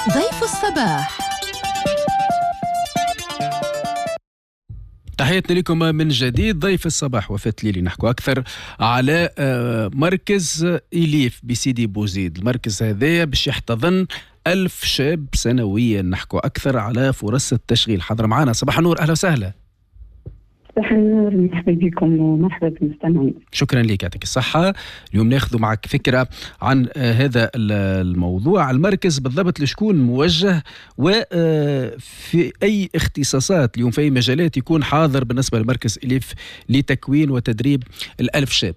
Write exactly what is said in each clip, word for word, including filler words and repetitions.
ضيف الصباح. تحياتنا لكم من جديد. ضيف الصباح وفاة ليلي نحكو أكثر على مركز إليف بسيدي بوزيد. المركز هذا باش يحتضن ألف شاب سنويا. نحكو أكثر على فرص التشغيل. حاضر معنا. صباح النور، أهلا وسهلا. صباح النور، مرحبا بكم ومرحبا بالمستمعين. شكرا لك، يعطيك الصحة. اليوم ناخذ معك فكرة عن هذا الموضوع. المركز بالضبط لشكون موجه وفي أي اختصاصات اليوم، في أي مجالات يكون حاضر بالنسبة لمركز إليف لتكوين وتدريب الألف شاب؟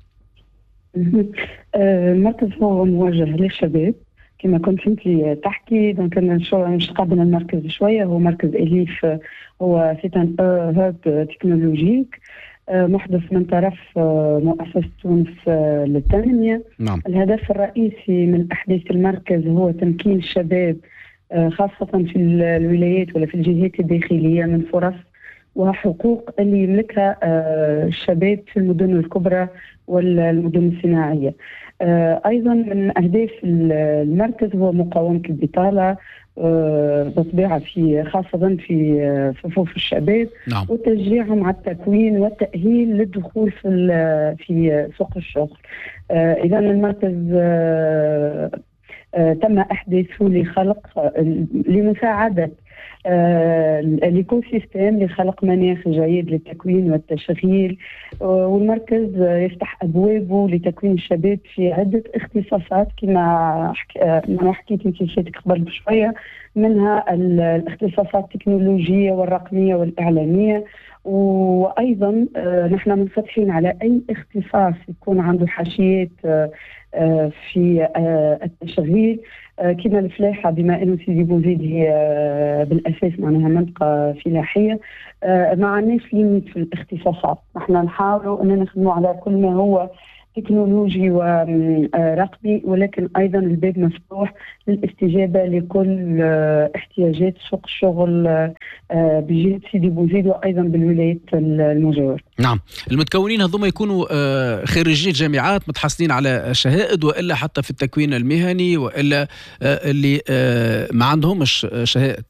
المركز هو موجه للشباب كما كنت انت تحكي. دونك انا شو مش قابل المركز شويه. هو مركز إليف هو سيتان هاب تكنولوجيك محدث من طرف مؤسسة تونس للتنمية. نعم. الهدف الرئيسي من أحداث المركز هو تمكين الشباب خاصة في الولايات ولا في الجهات الداخلية من فرص وحقوق اللي يملكها الشباب في المدن الكبرى والمدن الصناعية. أيضا من أهداف المركز هو مقاومة البطالة بطبيعة في خاصة في صفوف الشباب. نعم. وتشجيعهم على التكوين والتأهيل للدخول في في سوق الشغل. إذا المركز تم أحداثه لخلق لمساعدة الإيكو سيستم لخلق مناخ جيد للتكوين والتشغيل. والمركز يفتح أبوابه لتكوين الشباب في عدة اختصاصات كما ما حكيت انت شيتك قبل بشوية، منها الاختصاصات التكنولوجية والرقمية والإعلامية. وأيضا نحن منفتحين على أي اختصاص يكون عنده حاشيات في التشغيل كما الفلاحة، بما أنه سيدي بوزيد هي بالأساس معناها منطقة فلاحية. ما عندناش ليميت في الاختصاصات، نحن نحاولوا أن نخدموا على كل ما هو تكنولوجي ورقمي، ولكن أيضا الباب مفتوح للاستجابة لكل احتياجات سوق الشغل بجهة سيدي بوزيد وأيضا بالولايات المجاورة. نعم. المتكونين هذوما يكونوا خريجي جامعات متحصلين على شهائد، وإلا حتى في التكوين المهني، وإلا اللي ما عندهمش شهائد؟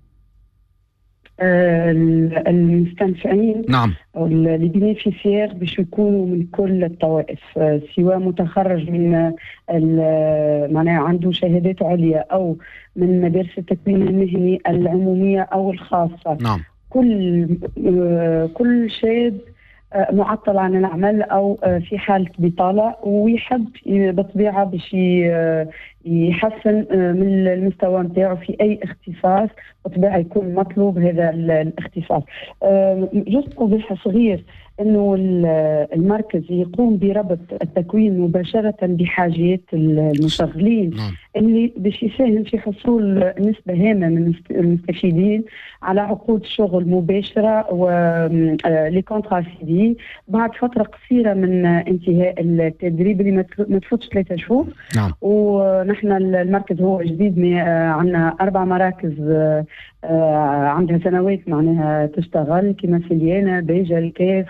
المستنفعين نعم اللي بينيفيسيير باش يكونوا من كل الطوائف، سواء متخرج من معناها عنده شهادات عليا أو من مدارس التكوين المهني العمومية أو الخاصة. نعم. كل كل شاب معطل عن العمل أو في حالة بطالة ويحب بطبيعة باش يحسن من المستوى نتاعو في أي اختصاص، بطبيعة يكون مطلوب هذا الاختصاص. جزء توضيح صغير أنه المركز يقوم بربط التكوين مباشرة بحاجات المشغلين اللي باش يساهم في حصول نسبة هامة من المستفيدين على عقود شغل مباشرة ولي كونترا سيدي بعد فترة قصيرة من انتهاء التدريب اللي ما تفوتش ثلاثة شهور. نعم. ونحن المركز هو جديد، عندنا أربع مراكز عندها سنوات معناها تشتغل كما سليانة بيجا الكاف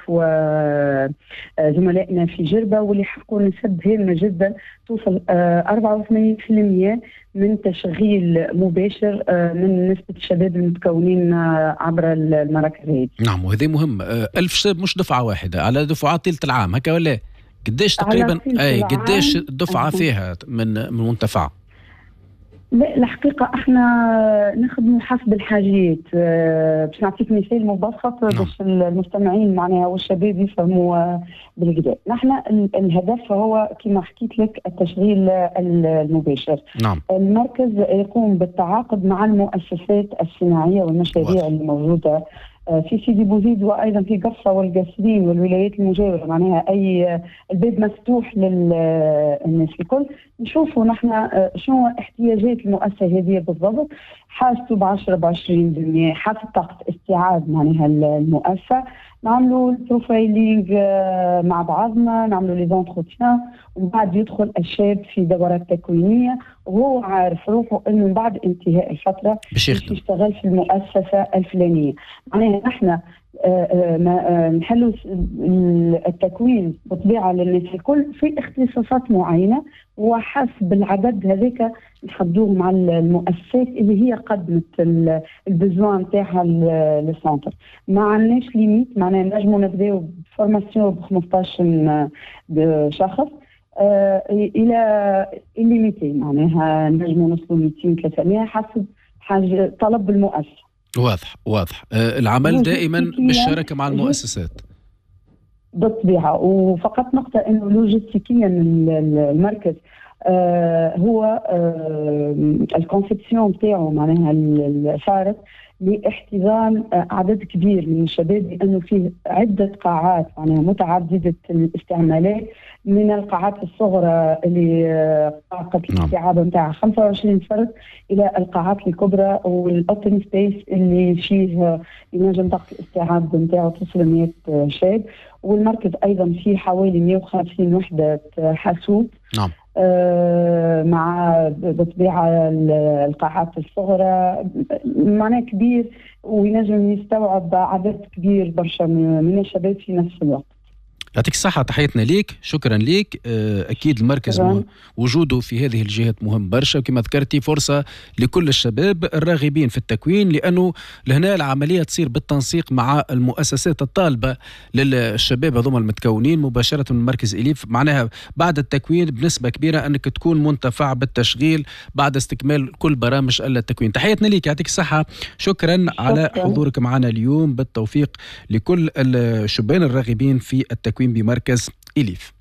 وزملائنا في جربة، واللي حققوا نسب هامة جدا توصل أربعة وثمانين بالمئة من تشغيل مباشر من نسبة الشباب المتكونين عبر المراكز هذه. نعم، وهذا مهم. ألف شاب مش دفعة واحدة، على دفعات طيلة العام هكا ولا قديش تقريبا؟ أي قديش دفعة فيها من من منتفع؟ لا الحقيقة احنا نخدم حسب الحاجات. أه باش نعطيك مثال مبسط باش المستمعين معناها والشباب يفهموا بالكدا. نحن الهدف هو كما حكيت لك التشغيل المباشر. نعم. المركز يقوم بالتعاقد مع المؤسسات الصناعية والمشاريع اللي موجودة في سيدي بوزيد وأيضا في قفصة والقاسرين والولايات المجاورة، معناها أي الباب مفتوح للناس الكل. نشوفوا نحن شنو احتياجات المؤسسة هذه بالضبط، حاجته بعشرة بعشرين بالمئة حسب طاقة استيعاب معناها المؤسسة. نعملوا البروفايلينج مع بعضنا، نعملوا لي زونتروتيان، ومن بعد يدخل الشاب في دورات تكوينية وهو عارف روحه انه بعد انتهاء الفترة باش يشتغل في المؤسسة الفلانية. معناها نحن نحلوا التكوين بطبيعة للناس الكل في اختصاصات معينة، وحسب العدد هذاك نحدوهم على المؤسسات اللي هي قدمت البزوان نتاعها للسنتر. ما عندناش ليميت، معناها نجموا نبداو بفورماسيون ب خمسطاش شخص آه الى الليميتي، معناها نجموا نوصلوا مئتين ثلاثمئة حسب حاجه طلب المؤسسه. واضح واضح. آه العمل دائما بالشراكه مع المؤسسات بالطبيعه. وفقط نقطه انه لوجستيكيا المركز آه هو آه الكونسبسيون بتاعه معناها الفارق لاحتضان عدد كبير من الشباب، لأنه فيه عدة قاعات معناها متعددة الاستعمالات، من القاعات الصغرى اللي قاعة الاستيعاب نتاعها خمسة وعشرين فرد إلى القاعات الكبرى والأوبن سبيس اللي فيه ينجم طاقة الاستيعاب نتاعه توصل مئة شاب. والمركز أيضا فيه حوالي مئة وخمسين وحدة حاسوب. نعم. مع بالطبيعة القاعات الصغرى معناه كبير، وينجم يستوعب عدد كبير برشا من الشباب في نفس الوقت. يعطيك الصحة، تحياتنا ليك، شكرا ليك. أكيد المركز م... وجوده في هذه الجهات مهم برشا، وكما ذكرتي فرصة لكل الشباب الراغبين في التكوين، لأنه لهنا العملية تصير بالتنسيق مع المؤسسات الطالبة للشباب هذوما المتكونين مباشرة من مركز إليف، معناها بعد التكوين بنسبة كبيرة أنك تكون منتفع بالتشغيل بعد استكمال كل برامج التكوين. تحياتنا ليك، يعطيك الصحة، شكرا, شكرا على حضورك معنا اليوم. بالتوفيق لكل الشبان الراغبين في التكوين بمركز إليف.